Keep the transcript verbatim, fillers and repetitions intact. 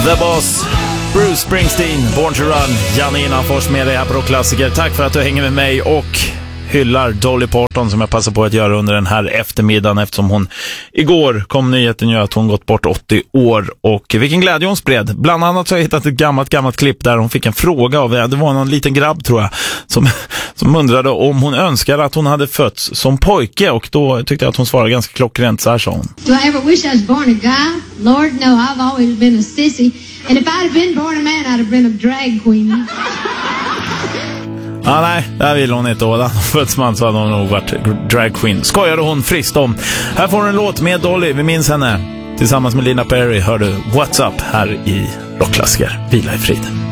The Boss, Bruce Springsteen, Born to Run. Janina Fors med dig här på Rockklassiker. Tack för att du hänger med mig och hyllar Dolly Parton som jag passar på att göra under den här eftermiddagen, eftersom hon igår kom nyheten ju att hon gått bort åttio år, och vilken glädje hon spred. Bland annat så har jag hittat ett gammalt gammalt klipp där hon fick en fråga av, det var någon liten grabb tror jag som, som undrade om hon önskade att hon hade fötts som pojke, och då tyckte jag att hon svarade ganska klockrent. Så här sa hon: Do I ever wish I was born a guy? Lord, no, I've always been a sissy. And if I'd have been born a man, I'd have been a drag queen. Ah, nej, där vill hon inte. Och födsman så hade hon nog varit drag queen. Skojade hon friskt om. Här får hon en låt med Dolly, vi minns henne. Tillsammans med Lina Perry hör du What's Up här i Rockklassiker. Vila i frid.